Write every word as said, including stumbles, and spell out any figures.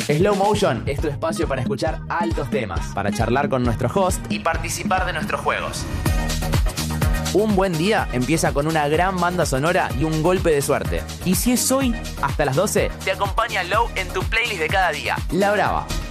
Slow Motion es tu espacio para escuchar altos temas, para charlar con nuestro host y participar de nuestros juegos. Un buen día empieza con una gran banda sonora y un golpe de suerte. Y si es hoy, hasta las doce, te acompaña Low en tu playlist de cada día, La Brava.